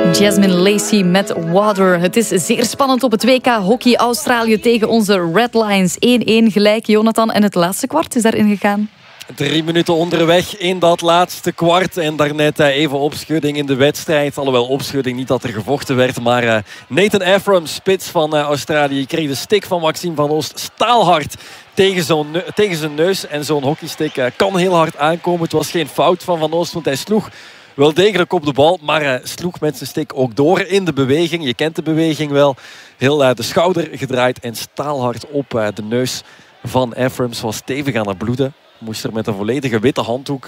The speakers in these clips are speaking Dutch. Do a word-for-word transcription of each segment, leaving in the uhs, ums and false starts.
Jasmine Lacey met Water. Het is zeer spannend op het W K hockey. Australië tegen onze Red Lions. één-één gelijk, Jonathan. En het laatste kwart is daarin gegaan. Drie minuten onderweg in dat laatste kwart. En daarnet even opschudding in de wedstrijd. Alhoewel opschudding niet dat er gevochten werd. Maar Nathan Ephraim, spits van Australië, kreeg de stick van Maxime van Oost staalhard tegen, zo'n, tegen zijn neus. En zo'n hockeystick kan heel hard aankomen. Het was geen fout van Van Oost, want hij sloeg wel degelijk op de bal. Maar hij sloeg met zijn stick ook door in de beweging. Je kent de beweging wel. Heel de schouder gedraaid en staalhard op de neus van Ephraim. Ze was stevig aan het bloeden. Moest er met een volledige witte handdoek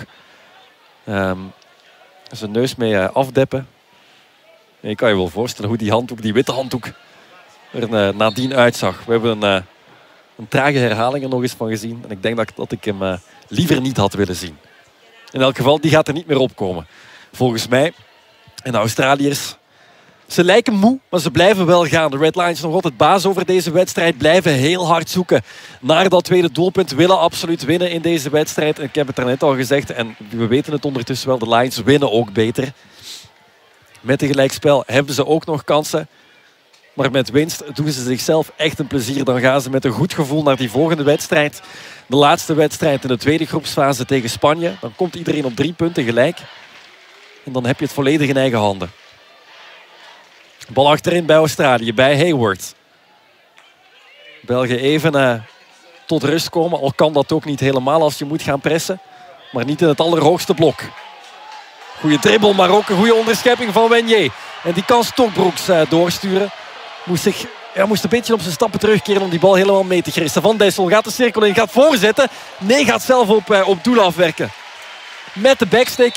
um, zijn neus mee uh, afdeppen. En je kan je wel voorstellen hoe die handdoek, die witte handdoek, er uh, nadien uitzag. We hebben een, uh, een trage herhaling er nog eens van gezien. En ik denk dat, dat ik hem uh, liever niet had willen zien. In elk geval, die gaat er niet meer opkomen. Volgens mij. En de Australiërs, ze lijken moe, maar ze blijven wel gaan. De Red Lions nog altijd baas over deze wedstrijd. Blijven heel hard zoeken naar dat tweede doelpunt. Willen absoluut winnen in deze wedstrijd. En ik heb het daarnet al gezegd. En we weten het ondertussen wel. De Lions winnen ook beter. Met een gelijkspel hebben ze ook nog kansen. Maar met winst doen ze zichzelf echt een plezier. Dan gaan ze met een goed gevoel naar die volgende wedstrijd. De laatste wedstrijd in de tweede groepsfase tegen Spanje. Dan komt iedereen op drie punten gelijk. En dan heb je het volledig in eigen handen. Bal achterin bij Australië, bij Hayward. België even uh, tot rust komen. Al kan dat ook niet helemaal als je moet gaan pressen. Maar niet in het allerhoogste blok. Goeie dribbel, maar ook een goede onderschepping van Wenier. En die kan Stokbroeks uh, doorsturen. Moest, zich, ja, moest een beetje op zijn stappen terugkeren om die bal helemaal mee te grissen. Van Dessel gaat de cirkel in, gaat voorzetten. Nee, gaat zelf op, uh, op doel afwerken. Met de backstick.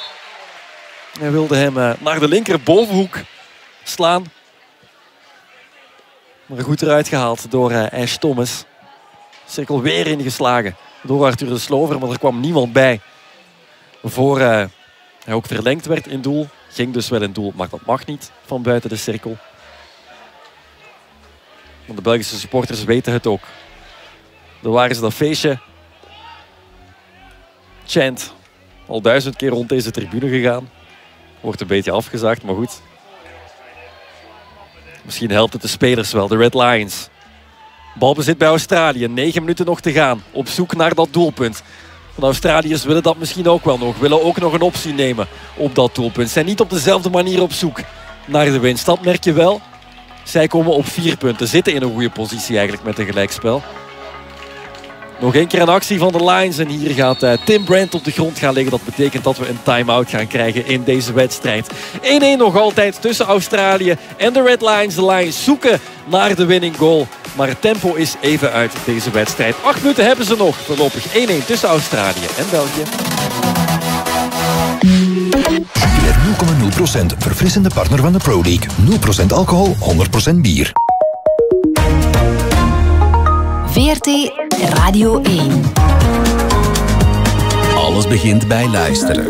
Hij wilde hem uh, naar de linker bovenhoek slaan. Maar goed eruit gehaald door uh, Ash Thomas. Cirkel weer ingeslagen door Arthur de Slover. Maar er kwam niemand bij. Voor uh, hij ook verlengd werd in doel. Ging dus wel in doel, maar dat mag niet van buiten de cirkel. Want de Belgische supporters weten het ook. Daar waren ze dat feestje. Chant. Al duizend keer rond deze tribune gegaan. Wordt een beetje afgezaagd, maar goed. Misschien helpt het de spelers wel, de Red Lions. Balbezit bij Australië, negen minuten nog te gaan. Op zoek naar dat doelpunt. De Australiërs willen dat misschien ook wel nog. Willen ook nog een optie nemen op dat doelpunt. Zijn niet op dezelfde manier op zoek naar de winst. Dat merk je wel. Zij komen op vier punten. Zitten in een goede positie eigenlijk met een gelijkspel. Nog één keer een actie van de Lions. En hier gaat uh, Tim Brand op de grond gaan liggen. Dat betekent dat we een time-out gaan krijgen in deze wedstrijd. één-één nog altijd tussen Australië en de Red Lions. De Lions zoeken naar de winning goal. Maar het tempo is even uit deze wedstrijd. Acht minuten hebben ze nog. Voorlopig één-één tussen Australië en België. Weer nul komma nul procent verfrissende partner van de Pro League. nul procent alcohol, honderd procent bier. V R T Radio één. Alles begint bij luisteren.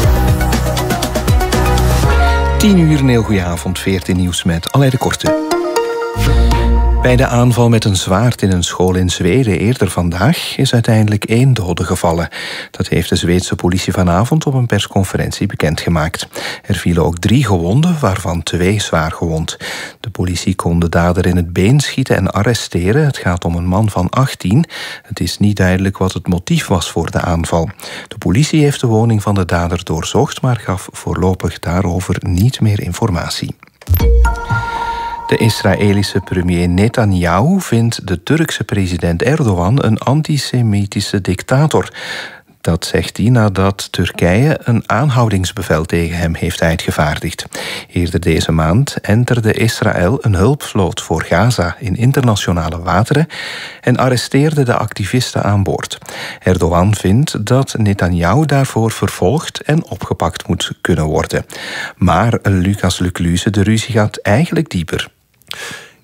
tien uur, een heel goede avond. V R T Nieuws met Alain de Korte. Bij de aanval met een zwaard in een school in Zweden eerder vandaag is uiteindelijk één dode gevallen. Dat heeft de Zweedse politie vanavond op een persconferentie bekendgemaakt. Er vielen ook drie gewonden, waarvan twee zwaar gewond. De politie kon de dader in het been schieten en arresteren. Het gaat om een man van achttien. Het is niet duidelijk wat het motief was voor de aanval. De politie heeft de woning van de dader doorzocht, maar gaf voorlopig daarover niet meer informatie. De Israëlische premier Netanyahu vindt de Turkse president Erdogan een antisemitische dictator. Dat zegt hij nadat Turkije een aanhoudingsbevel tegen hem heeft uitgevaardigd. Eerder deze maand enterde Israël een hulpvloot voor Gaza in internationale wateren en arresteerde de activisten aan boord. Erdogan vindt dat Netanyahu daarvoor vervolgd en opgepakt moet kunnen worden. Maar Lucas Lecluze, de ruzie gaat eigenlijk dieper.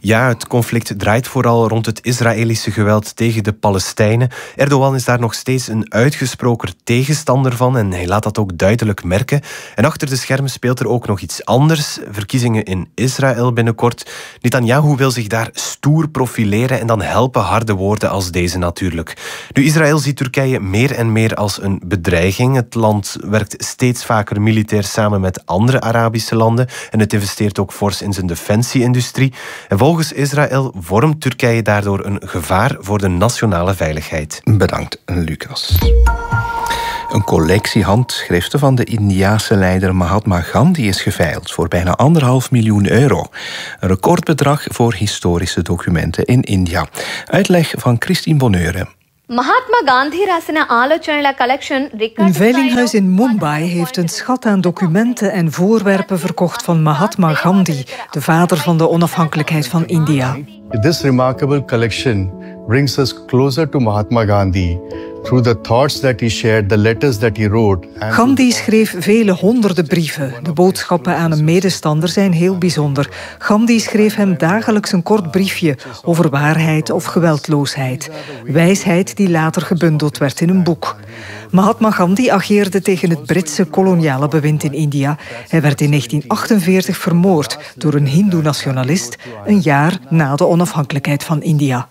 Ja, het conflict draait vooral rond het Israëlische geweld tegen de Palestijnen. Erdogan is daar nog steeds een uitgesproken tegenstander van en hij laat dat ook duidelijk merken. En achter de schermen speelt er ook nog iets anders. Verkiezingen in Israël binnenkort. Netanyahu wil zich daar stoer profileren en dan helpen harde woorden als deze natuurlijk. Nu, Israël ziet Turkije meer en meer als een bedreiging. Het land werkt steeds vaker militair samen met andere Arabische landen en het investeert ook fors in zijn defensieindustrie. En volgens Israël vormt Turkije daardoor een gevaar voor de nationale veiligheid. Bedankt, Lucas. Een collectie handschriften van de Indiase leider Mahatma Gandhi is geveild voor bijna anderhalf miljoen euro. Een recordbedrag voor historische documenten in India. Uitleg van Christine Bonneure. Mahatma Gandhi rasina alochanaల collection. Een veilinghuis in Mumbai heeft een schat aan documenten en voorwerpen verkocht van Mahatma Gandhi, de vader van de onafhankelijkheid van India. This remarkable collection brings us closer to Mahatma Gandhi through the thoughts that he shared, the letters that he wrote. Gandhi schreef vele honderden brieven. De boodschappen aan een medestander zijn heel bijzonder. Gandhi schreef hem dagelijks een kort briefje over waarheid of geweldloosheid. Wijsheid die later gebundeld werd in een boek. Mahatma Gandhi ageerde tegen het Britse koloniale bewind in India. Hij werd in negentien achtenveertig vermoord door een hindoe-nationalist, een jaar na de onafhankelijkheid van India.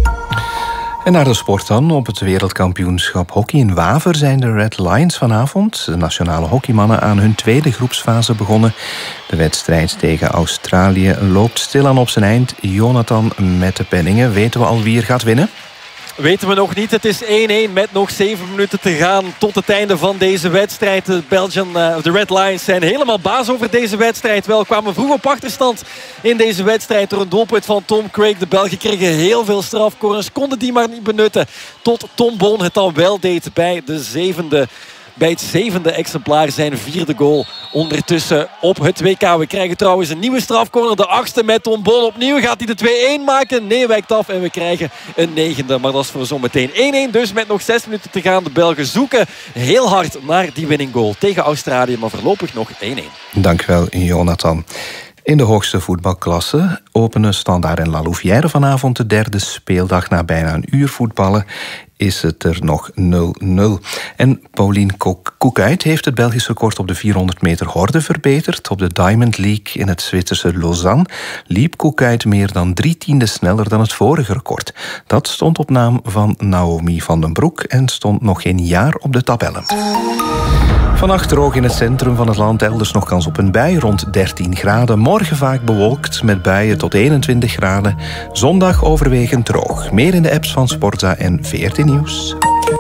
En naar de sport dan. Op het wereldkampioenschap hockey in Waver zijn de Red Lions vanavond, de nationale hockeymannen, aan hun tweede groepsfase begonnen. De wedstrijd tegen Australië loopt stilaan op zijn eind. Jonathan met de penningen. Weten we al wie er gaat winnen? Weten we nog niet. Het is één-één met nog zeven minuten te gaan tot het einde van deze wedstrijd. De, Belgian, uh, de Red Lions zijn helemaal baas over deze wedstrijd. Wel kwamen vroeg op achterstand in deze wedstrijd door een doelpunt van Tom Craig. De Belgen kregen heel veel strafcorners, konden die maar niet benutten. Tot Tom Boon het dan wel deed bij de zevende. Bij het zevende exemplaar zijn vierde goal ondertussen op het W K. We krijgen trouwens een nieuwe strafcorner. De achtste met Tom Boon. Opnieuw gaat hij de twee-één maken. Nee, wijkt af en we krijgen een negende. Maar dat is voor zometeen één-één. Dus met nog zes minuten te gaan. De Belgen zoeken heel hard naar die winning goal tegen Australië. Maar voorlopig nog één-één. Dankjewel, Jonathan. In de hoogste voetbalklasse openen Standaard en La Louvière vanavond de derde speeldag. Na bijna een uur voetballen is het er nog nul nul. En Paulien Koekuit heeft het Belgisch record op de vierhonderd meter horde verbeterd. Op de Diamond League in het Zwitserse Lausanne liep Koekuit meer dan drie tiende sneller dan het vorige record. Dat stond op naam van Naomi van den Broek en stond nog geen jaar op de tabellen. Vannacht droog in het centrum van het land, elders nog kans op een bui, rond dertien graden. Morgen vaak bewolkt met buien tot eenentwintig graden. Zondag overwegend droog. Meer in de apps van Sportza en V R T Nieuws.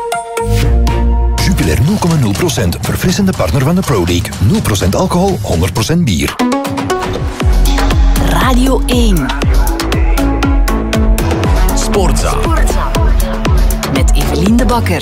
Jupiler nul komma nul procent, verfrissende partner van de Pro League. nul procent alcohol, honderd procent bier. Radio één. Sportza. Met Evelien de Bakker.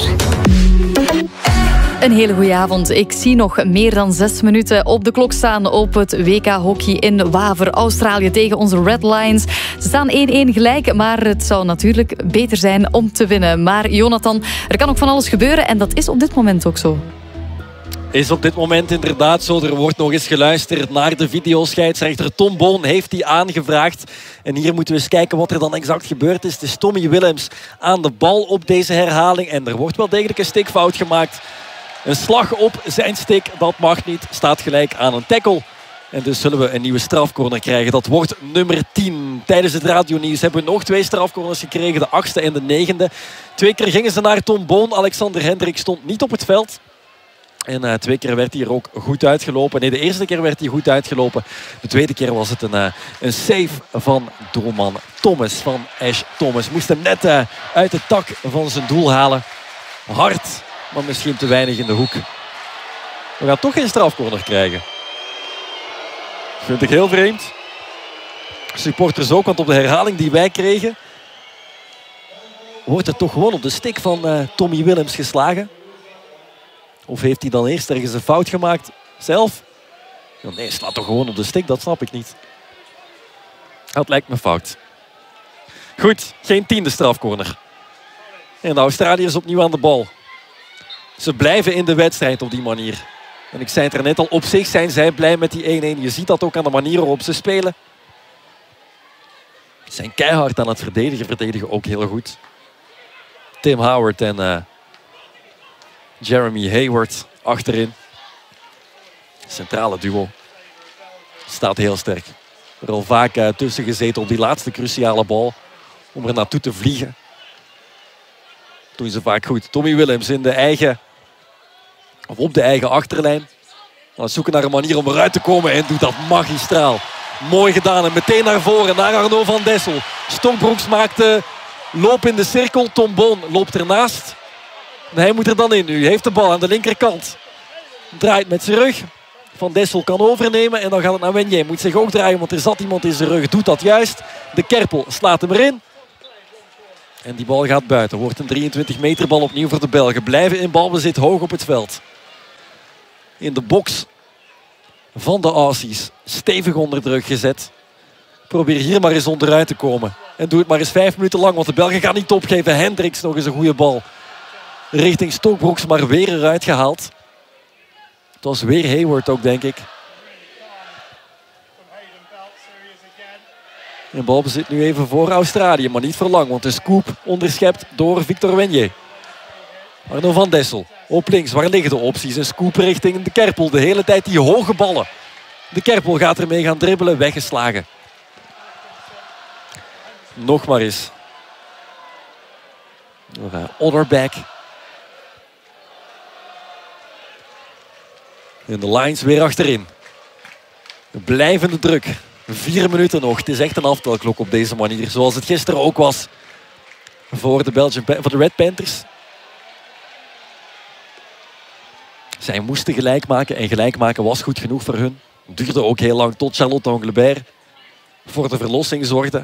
Een hele goede avond. Ik zie nog meer dan zes minuten op de klok staan op het W K hockey in Waver. Australië tegen onze Red Lions. Ze staan één-één gelijk, maar het zou natuurlijk beter zijn om te winnen. Maar Jonathan, er kan ook van alles gebeuren en dat is op dit moment ook zo. Is op dit moment inderdaad zo. Er wordt nog eens geluisterd naar de videoscheidsrechter. Tom Boon heeft die aangevraagd. En hier moeten we eens kijken wat er dan exact gebeurd is. Het is Tommy Willems aan de bal op deze herhaling. En er wordt wel degelijk een stikfout gemaakt. Een slag op zijn stick, dat mag niet. Staat gelijk aan een tackle. En dus zullen we een nieuwe strafcorner krijgen. Dat wordt nummer tien. Tijdens het radionieuws hebben we nog twee strafcorners gekregen. De achtste en de negende. Twee keer gingen ze naar Tom Boon. Alexander Hendrik stond niet op het veld. En uh, twee keer werd hij er ook goed uitgelopen. Nee, de eerste keer werd hij goed uitgelopen. De tweede keer was het een, uh, een save van doelman Thomas, van Ash Thomas. Moest hem net uh, uit de tak van zijn doel halen. Hard, maar misschien te weinig in de hoek. We gaan toch geen strafcorner krijgen. Vind ik heel vreemd. Supporters ook, want op de herhaling die wij kregen wordt er toch gewoon op de stick van uh, Tommy Willems geslagen. Of heeft hij dan eerst ergens een fout gemaakt zelf? Ja, nee, slaat toch gewoon op de stick, dat snap ik niet. Dat lijkt me fout. Goed, geen tiende strafcorner. En de Australiërs opnieuw aan de bal. Ze blijven in de wedstrijd op die manier. En ik zei het er net al, op zich zijn zij blij met die één-één. Je ziet dat ook aan de manier waarop ze spelen. zijn keihard aan het verdedigen. Verdedigen ook heel goed. Tim Howard en uh, Jeremy Hayward achterin. Centrale duo. Staat heel sterk. Er al vaak uh, tussen gezeten op die laatste cruciale bal. Om er naartoe te vliegen. Doen ze vaak goed. Tommy Willems in de eigen, of op de eigen achterlijn. Dan zoeken naar een manier om eruit te komen en doet dat magistraal. Mooi gedaan en meteen naar voren, naar Arnaud van Dessel. Stokbroeks maakt de loop in de cirkel. Tom Boon loopt ernaast. En hij moet er dan in nu. Hij heeft de bal aan de linkerkant. Draait met zijn rug. Van Dessel kan overnemen en dan gaat het naar Wenier. Moet zich ook draaien, want er zat iemand in zijn rug. Doet dat juist. De Kerpel slaat hem erin. En die bal gaat buiten. Wordt een drieëntwintig meter bal opnieuw voor de Belgen. Blijven in balbezit hoog op het veld. In de box van de Aussies. Stevig onder druk gezet. Probeer hier maar eens onderuit te komen. En doe het maar eens vijf minuten lang. Want de Belgen gaan niet opgeven. Hendricks nog eens een goede bal. Richting Stokbroeks, maar weer eruit gehaald. Het was weer Hayward ook, denk ik. En balbezit nu even voor Australië, maar niet voor lang. Want de scoop onderschept door Victor Wenier. Arnaud van Dessel op links. Waar liggen de opties? Een scoop richting de Kerpel. De hele tijd die hoge ballen. De Kerpel gaat ermee gaan dribbelen. Weggeslagen. Nog maar eens. Otterback. En de lines weer achterin. Blijvende druk. Vier minuten nog. Het is echt een aftelklok op deze manier. Zoals het gisteren ook was. Voor de, Belgian, voor de Red Panthers. Zij moesten gelijk maken. En gelijk maken was goed genoeg voor hun. Het duurde ook heel lang tot Charlotte Anglebert voor de verlossing zorgde.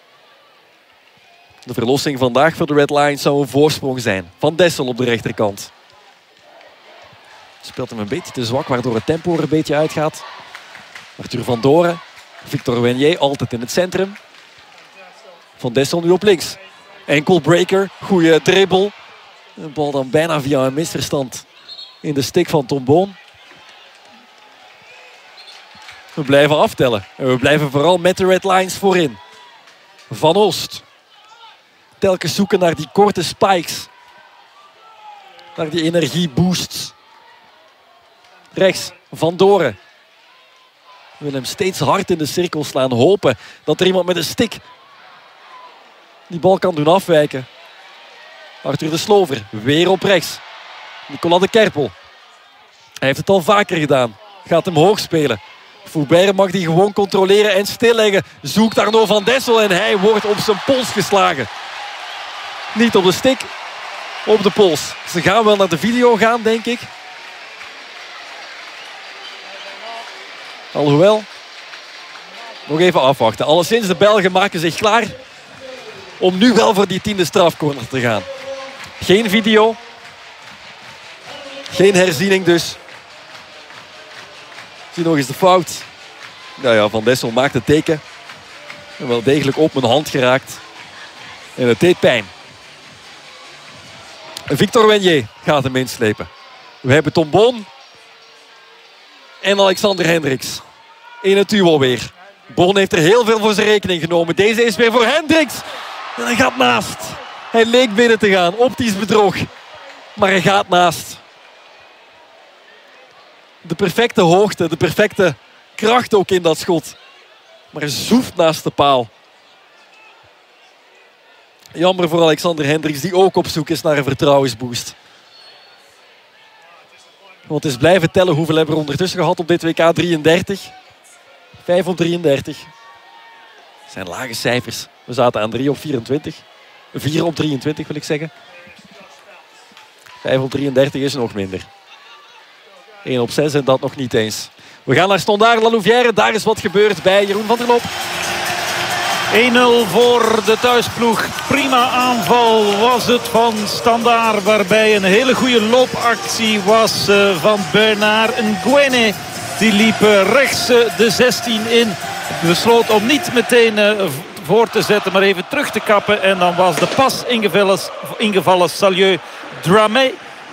De verlossing vandaag voor de Red Lions zou een voorsprong zijn. Van Dessel op de rechterkant. Speelt hem een beetje te zwak, waardoor het tempo er een beetje uitgaat. Arthur van Doren. Victor Wenier altijd in het centrum. Van Dessel nu op links. Enkel breaker. Goeie dribbel. Een bal dan bijna via een misverstand in de stick van Tom Boon. We blijven aftellen. En we blijven vooral met de Red Lions voorin. Van Oost. Telkens zoeken naar die korte spikes. Naar die energieboosts. Rechts, Van Doren. Wil hem steeds hard in de cirkel slaan. Hopen dat er iemand met een stick die bal kan doen afwijken. Arthur de Slover, weer op rechts. Nicolas de Kerpel. Hij heeft het al vaker gedaan. Gaat hem hoog spelen. Foubert mag die gewoon controleren en stilleggen. Zoekt Arnaud van Dessel en hij wordt op zijn pols geslagen. Niet op de stick, op de pols. Ze gaan wel naar de video gaan, denk ik. Alhoewel, nog even afwachten. Alleszins, de Belgen maken zich klaar om nu wel voor die tiende strafcorner te gaan. Geen video. Geen herziening dus. Zie nog eens de fout. Nou ja, Van Dessel maakt het teken. En wel degelijk op mijn hand geraakt. En het deed pijn. Victor Wenier gaat hem inslepen. We hebben Tom Boon en Alexander Hendricks in het duo weer. Boon heeft er heel veel voor zijn rekening genomen. Deze is weer voor Hendricks. En hij gaat naast. Hij leek binnen te gaan. Optisch bedrog. Maar hij gaat naast. De perfecte hoogte, de perfecte kracht ook in dat schot. Maar hij zoeft naast de paal. Jammer voor Alexander Hendricks, die ook op zoek is naar een vertrouwensboost. Want het is blijven tellen hoeveel hebben we ondertussen gehad op dit W K. drieëndertig. vijf op drieëndertig. Dat zijn lage cijfers. We zaten aan drie op vierentwintig. vier op drieëntwintig wil ik zeggen. vijf op drieëndertig is nog minder. één op zes en dat nog niet eens. We gaan naar Standaard La Louvière. Daar is wat gebeurd bij Jeroen van der Loop. één nul voor de thuisploeg. Prima aanval was het van Standaard. Waarbij een hele goede loopactie was van Bernard Nguene. Die liep rechts de zestien in. Besloot om niet meteen voor te zetten, maar even terug te kappen. En dan was de pas ingevallen, ingevallen Salieu Dramé.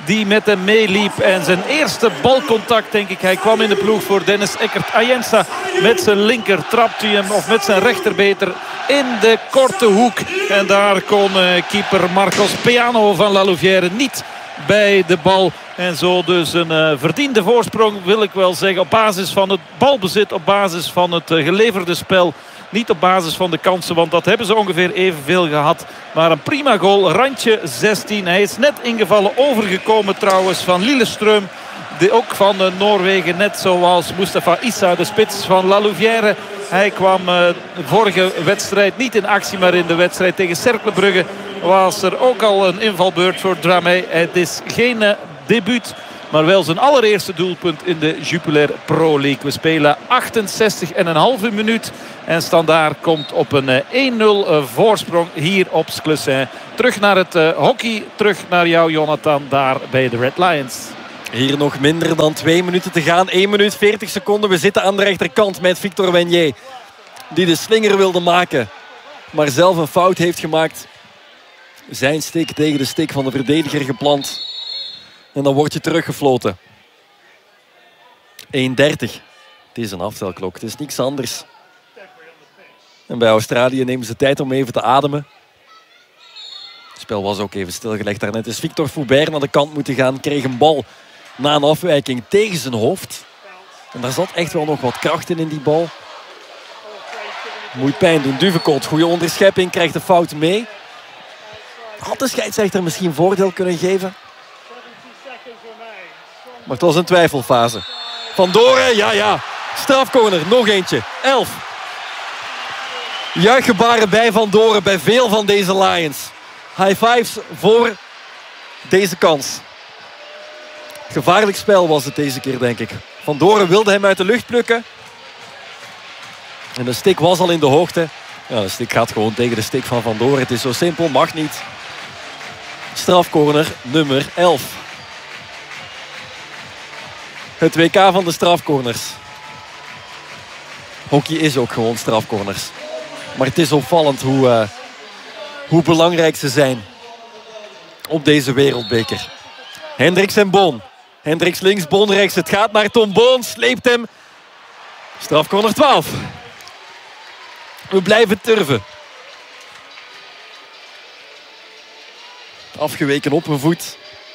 die met hem meeliep. En zijn eerste balcontact, denk ik. Hij kwam in de ploeg voor Dennis Eckert. Ayensa met zijn linker trapt hij hem, of met zijn rechter beter, in de korte hoek. En daar kon uh, keeper Marcos Peano van La Louvière niet bij de bal. En zo dus een uh, verdiende voorsprong, wil ik wel zeggen. Op basis van het balbezit, op basis van het uh, geleverde spel. Niet op basis van de kansen, want dat hebben ze ongeveer evenveel gehad. Maar een prima goal, randje zestien. Hij is net ingevallen, overgekomen trouwens van Lillestrøm. De, ook van uh, Noorwegen, net zoals Mustafa Issa, de spits van La Louvière. Hij kwam uh, de vorige wedstrijd niet in actie, maar in de wedstrijd tegen Cercle Brugge was er ook al een invalbeurt voor Dramé. Het is geen uh, debuut, maar wel zijn allereerste doelpunt in de Jupiler Pro League. We spelen achtenzestig en een halve minuut. En Standaard komt op een één nul voorsprong hier op Sclessin. Terug naar het uh, hockey. Terug naar jou, Jonathan, daar bij de Red Lions. Hier nog minder dan twee minuten te gaan. één minuut veertig seconden. We zitten aan de rechterkant met Victor Wenier. Die de slinger wilde maken. Maar zelf een fout heeft gemaakt. Zijn stick tegen de stick van de verdediger geplant. En dan word je teruggefloten. één dertig. Het is een aftelklok. Het is niks anders. En bij Australië nemen ze tijd om even te ademen. Het spel was ook even stilgelegd daarnet. Is Victor Foubert naar de kant moeten gaan. Kreeg een bal na een afwijking tegen zijn hoofd. En daar zat echt wel nog wat kracht in in die bal. Moet pijn doen. Duvekot, goede onderschepping. Krijgt de fout mee. Had de scheidsrechter misschien voordeel kunnen geven? Maar het was een twijfelfase. Van Doren, ja ja. Strafcorner, nog eentje. elf. Juichgebaren bij Van Doren, bij veel van deze Lions. High fives voor deze kans. Gevaarlijk spel was het deze keer, denk ik. Van Doren wilde hem uit de lucht plukken. En de stick was al in de hoogte. Ja, de stick gaat gewoon tegen de stick van Van Doren. Het is zo simpel, mag niet. Strafcorner nummer elf. Het W K van de strafcorners. Hockey is ook gewoon strafcorners. Maar het is opvallend hoe, uh, hoe belangrijk ze zijn op deze wereldbeker. Hendricks en Boon. Hendricks links, Boon rechts. Het gaat naar Tom Boon. Sleept hem. Strafcorner twaalf. We blijven turven. Afgeweken op een voet.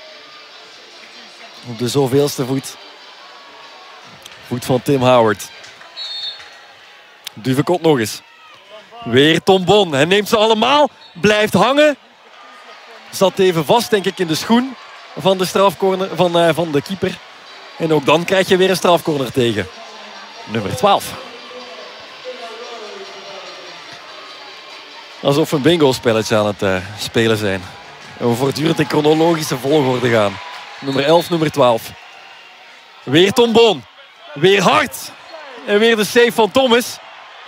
Op de zoveelste voet. Voet van Tim Howard. Duvekot nog eens. Weer Tom Bon. Hij neemt ze allemaal. Blijft hangen. Zat even vast, denk ik, in de schoen van de strafcorner van, uh, van de keeper. En ook dan krijg je weer een strafcorner tegen. Nummer twaalf. Alsof we een bingo-spelletje aan het uh, spelen zijn. En we voortdurend in chronologische volgorde gaan. Nummer elf, nummer twaalf. Weer Tom Bon. Weer hard. En weer de save van Thomas.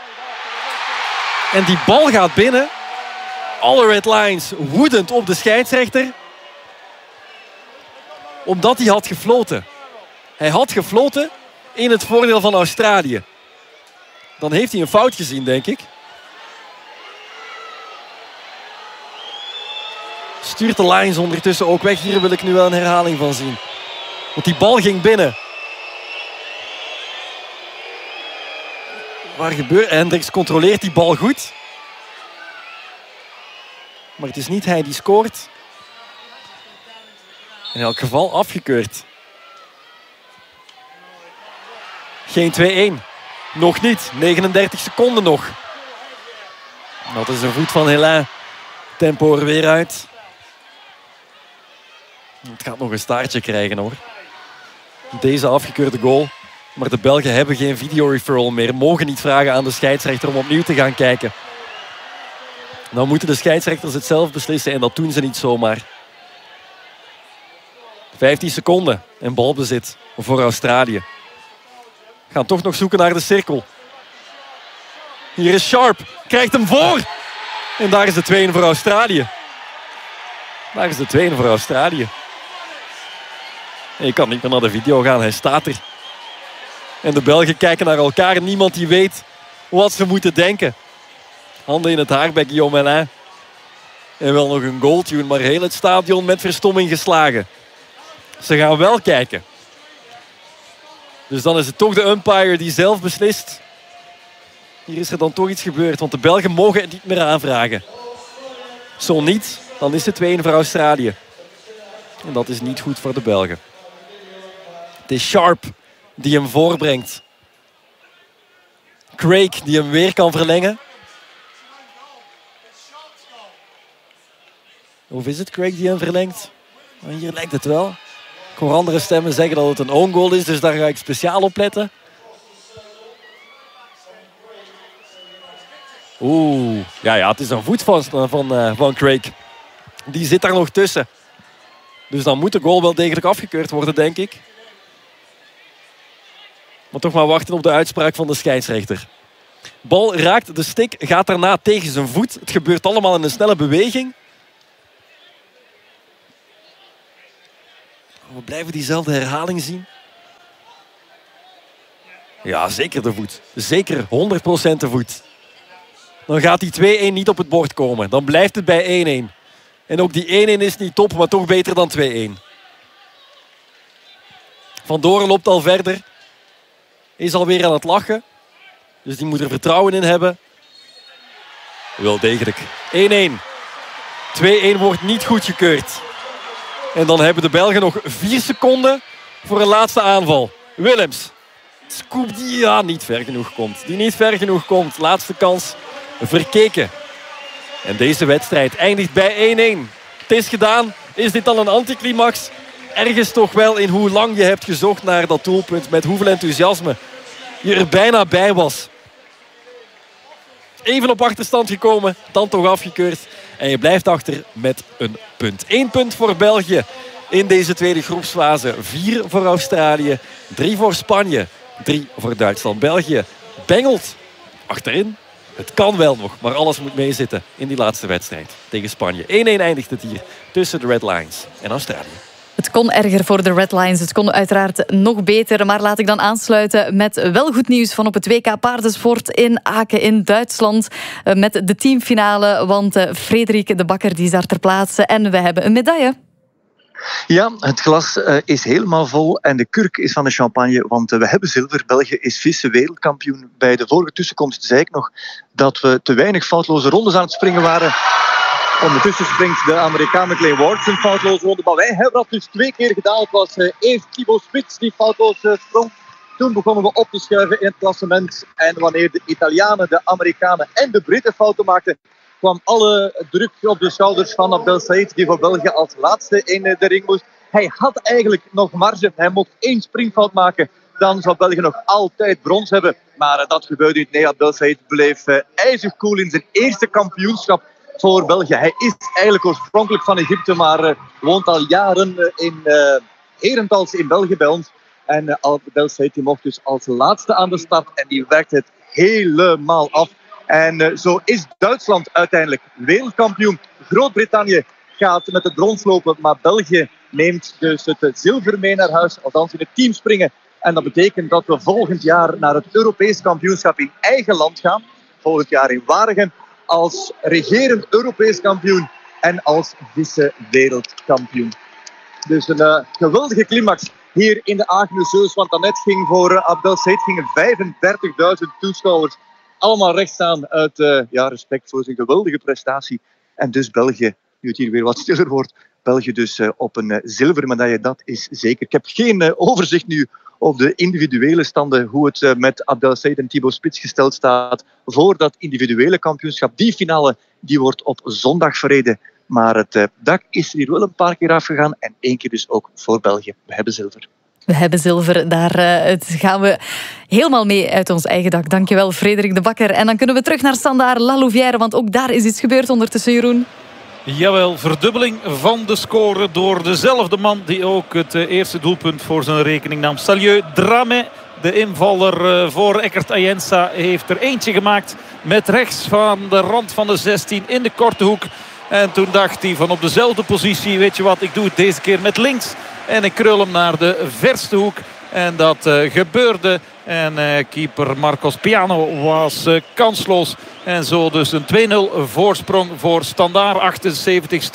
En die bal gaat binnen. Alle Red Lions woedend op de scheidsrechter. Omdat hij had gefloten. Hij had gefloten in het voordeel van Australië. Dan heeft hij een fout gezien, denk ik. Stuurt de Lions ondertussen ook weg. Hier wil ik nu wel een herhaling van zien. Want die bal ging binnen. Waar gebeurt? Hendricks controleert die bal goed. Maar het is niet hij die scoort. In elk geval afgekeurd. Geen twee-één. Nog niet. negenendertig seconden nog. Dat is een voet van Hélin. Tempo er weer uit. Het gaat nog een staartje krijgen hoor. Deze afgekeurde goal. Maar de Belgen hebben geen videoreferral meer. Mogen niet vragen aan de scheidsrechter om opnieuw te gaan kijken. Dan moeten de scheidsrechters het zelf beslissen. En dat doen ze niet zomaar. vijftien seconden en balbezit voor Australië. Gaan toch nog zoeken naar de cirkel. Hier is Sharp. Krijgt hem voor. En daar is de twee-een voor Australië. Daar is de twee-een voor Australië. En je kan niet meer naar de video gaan. Hij staat er. En de Belgen kijken naar elkaar. Niemand die weet wat ze moeten denken. Handen in het haar bij Guillaume Hélin. En wel nog een goaltune. Maar heel het stadion met verstomming geslagen. Ze gaan wel kijken. Dus dan is het toch de umpire die zelf beslist. Hier is er dan toch iets gebeurd. Want de Belgen mogen het niet meer aanvragen. Zo niet, dan is het twee-een voor Australië. En dat is niet goed voor de Belgen. Het is Sharp die hem voorbrengt. Craig die hem weer kan verlengen. Of is het Craig die hem verlengt? Hier lijkt het wel. Ik hoor andere stemmen zeggen dat het een own goal is. Dus daar ga ik speciaal op letten. Oeh. Ja, ja, het is een voet van, van, uh, van Craig. Die zit daar nog tussen. Dus dan moet de goal wel degelijk afgekeurd worden, denk ik. Maar toch maar wachten op de uitspraak van de scheidsrechter. Bal raakt de stick, gaat daarna tegen zijn voet. Het gebeurt allemaal in een snelle beweging. We blijven diezelfde herhaling zien. Ja, zeker de voet. Zeker honderd procent de voet. Dan gaat die twee-een niet op het bord komen. Dan blijft het bij één-een. En ook die één-een is niet top, maar toch beter dan twee-een. Van Doren loopt al verder. Is alweer aan het lachen. Dus die moet er vertrouwen in hebben. Wel degelijk. één-een. twee-een wordt niet goedgekeurd. En dan hebben de Belgen nog vier seconden voor een laatste aanval. Willems. Scoop die ja, niet ver genoeg komt. Die niet ver genoeg komt. Laatste kans verkeken. En deze wedstrijd eindigt bij één-een. Het is gedaan. Is dit dan een anticlimax? Ergens toch wel in hoe lang je hebt gezocht naar dat doelpunt. Met hoeveel enthousiasme je er bijna bij was. Even op achterstand gekomen. Dan toch afgekeurd. En je blijft achter met een punt. Eén punt voor België in deze tweede groepsfase. Vier voor Australië. Drie voor Spanje. Drie voor Duitsland. België bengelt achterin. Het kan wel nog, maar alles moet meezitten in die laatste wedstrijd tegen Spanje. één-een eindigt het hier tussen de Red Lions en Australië. Het kon erger voor de Red Lions. Het kon uiteraard nog beter. Maar laat ik dan aansluiten met wel goed nieuws van op het W K paardensport in Aken in Duitsland. Met de teamfinale, want Frederik de Bakker die is daar ter plaatse. En we hebben een medaille. Ja, het glas uh, is helemaal vol en de kurk is van de champagne, want uh, we hebben zilver. België is vice-wereldkampioen. Bij de vorige tussenkomst zei ik nog dat we te weinig foutloze rondes aan het springen waren. Ondertussen springt de Amerikaan McLean Ward een foutloze ronde, maar wij hebben dat dus twee keer gedaan. Het was uh, eerst Thibaut Spits die foutloos uh, sprong. Toen begonnen we op te schuiven in het klassement. En wanneer de Italianen, de Amerikanen en de Britten fouten maakten, kwam alle druk op de schouders van Abdel Said, die voor België als laatste in de ring moest. Hij had eigenlijk nog marge. Hij mocht één springfout maken. Dan zou België nog altijd brons hebben. Maar uh, dat gebeurde niet. Nee, Abdel Said bleef uh, ijzig cool in zijn eerste kampioenschap voor België. Hij is eigenlijk oorspronkelijk van Egypte, maar uh, woont al jaren uh, in uh, Herentals in België bij ons. En uh, Abdel Said die mocht dus als laatste aan de start. En die werkt het helemaal af. En uh, zo is Duitsland uiteindelijk wereldkampioen. Groot-Brittannië gaat met het brons lopen, maar België neemt dus het zilver mee naar huis. Althans in het team springen. En dat betekent dat we volgend jaar naar het Europees kampioenschap in eigen land gaan. Volgend jaar in Waregem als regerend Europees kampioen en als vice-wereldkampioen. Dus een uh, geweldige climax hier in de Akener Zeus. Want daarnet ging voor uh, Abdel Said gingen vijfendertigduizend toeschouwers allemaal recht staan uit uh, ja, respect voor zijn geweldige prestatie. En dus België, nu het hier weer wat stiller wordt, België dus uh, op een uh, zilveren medaille, dat is zeker. Ik heb geen uh, overzicht nu op de individuele standen, hoe het uh, met Abdel Said en Thibaut Spits gesteld staat voor dat individuele kampioenschap. Die finale die wordt op zondag verreden. Maar het uh, dak is er hier wel een paar keer afgegaan en één keer dus ook voor België. We hebben zilver. We hebben zilver, daar uh, gaan we helemaal mee uit ons eigen dak. Dankjewel, Frederik de Bakker. En dan kunnen we terug naar Standaard La Louvière, want ook daar is iets gebeurd ondertussen, Jeroen. Jawel, verdubbeling van de score door dezelfde man die ook het uh, eerste doelpunt voor zijn rekening nam. Salieu Dramé, de invaller uh, voor Eckert Ayensa, heeft er eentje gemaakt met rechts van de rand van de zestien in de korte hoek. En toen dacht hij van op dezelfde positie, weet je wat, ik doe het deze keer met links. En ik krul hem naar de verste hoek. En dat uh, gebeurde. En uh, keeper Marcos Piano was uh, kansloos. En zo dus een twee nul voorsprong voor Standaard. achtenzeventigste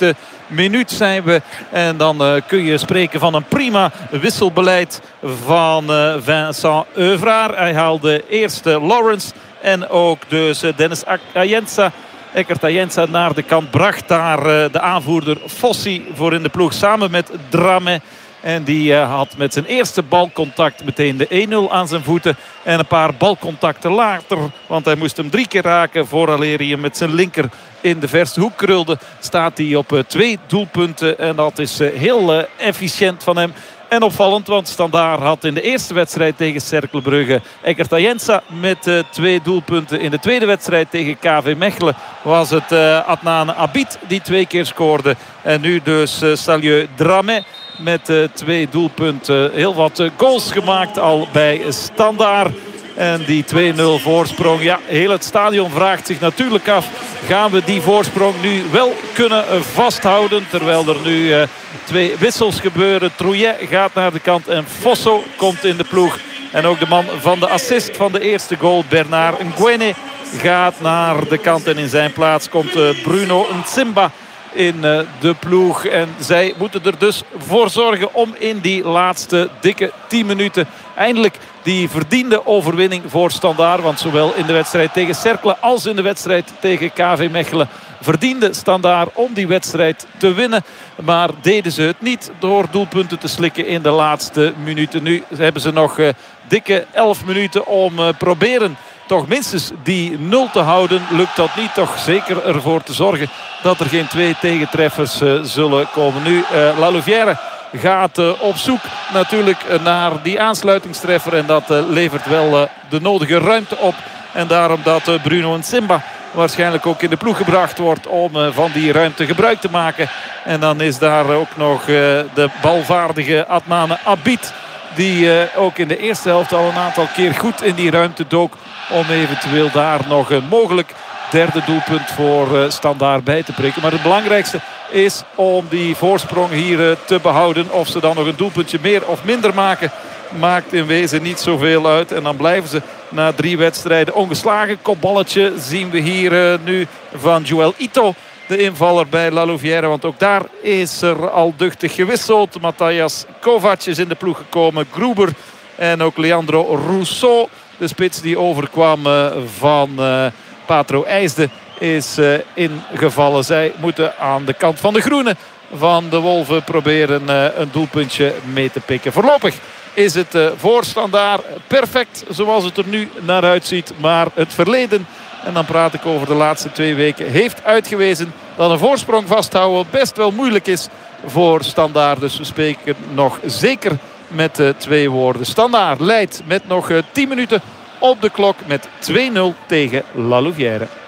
minuut zijn we. En dan uh, kun je spreken van een prima wisselbeleid van uh, Vincent Euvraar. Hij haalde eerst uh, Lawrence en ook dus uh, Dennis Ayensa. Eckert Ayensa naar de kant. Bracht daar uh, de aanvoerder Fossi voor in de ploeg samen met Dramé. En die uh, had met zijn eerste balcontact meteen de één nul aan zijn voeten. En een paar balcontacten later, want hij moest hem drie keer raken vooraleer hij hem met zijn linker in de verste hoek krulde. Staat hij op uh, twee doelpunten en dat is uh, heel uh, efficiënt van hem. En opvallend, want Standaard had in de eerste wedstrijd tegen Cercle Brugge Eckert Ayensa met uh, twee doelpunten. In de tweede wedstrijd tegen K V Mechelen was het uh, Adnan Abid die twee keer scoorde. En nu dus uh, Salieu Dramé met uh, twee doelpunten. Heel wat uh, goals gemaakt al bij Standaard. En die twee nul voorsprong. Ja, heel het stadion vraagt zich natuurlijk af. Gaan we die voorsprong nu wel kunnen vasthouden? Terwijl er nu uh, twee wissels gebeuren. Trouillet gaat naar de kant en Fosso komt in de ploeg. En ook de man van de assist van de eerste goal, Bernard Nguene, gaat naar de kant. En in zijn plaats komt uh, Bruno Nsimba in uh, de ploeg. En zij moeten er dus voor zorgen om in die laatste dikke tien minuten eindelijk die verdiende overwinning voor Standaard. Want zowel in de wedstrijd tegen Cercle als in de wedstrijd tegen K V Mechelen verdiende Standaard om die wedstrijd te winnen. Maar deden ze het niet door doelpunten te slikken in de laatste minuten. Nu hebben ze nog uh, dikke elf minuten om uh, proberen toch minstens die nul te houden. Lukt dat niet, toch zeker ervoor te zorgen dat er geen twee tegentreffers uh, zullen komen. Nu uh, Lalouvière gaat uh, op zoek natuurlijk uh, naar die aansluitingstreffer. En dat uh, levert wel uh, de nodige ruimte op. En daarom dat uh, Bruno Nsimba waarschijnlijk ook in de ploeg gebracht wordt om uh, van die ruimte gebruik te maken. En dan is daar ook nog uh, de balvaardige Adnan Abid, die uh, ook in de eerste helft al een aantal keer goed in die ruimte dook. Om eventueel daar nog een mogelijk derde doelpunt voor uh, Standaard bij te prikken. Maar het belangrijkste is om die voorsprong hier uh, te behouden. Of ze dan nog een doelpuntje meer of minder maken, maakt in wezen niet zoveel uit. En dan blijven ze na drie wedstrijden ongeslagen. Kopballetje zien we hier uh, nu van Joel Ito, de invaller bij Lalouvière. Want ook daar is er al duchtig gewisseld. Matthias Kovac is in de ploeg gekomen. Gruber en ook Leandro Rousseau, de spits die overkwam uh, van uh, Patro IJsde, is uh, ingevallen. Zij moeten aan de kant van de groene van de Wolven proberen uh, een doelpuntje mee te pikken. Voorlopig is het uh, voor Standaard perfect zoals het er nu naar uitziet. Maar het verleden, en dan praat ik over de laatste twee weken, heeft uitgewezen dat een voorsprong vasthouden best wel moeilijk is voor Standaard. Dus we spreken nog zeker met uh, twee woorden. Standaard leidt met nog uh, tien minuten op de klok met twee nul tegen Lalouvière.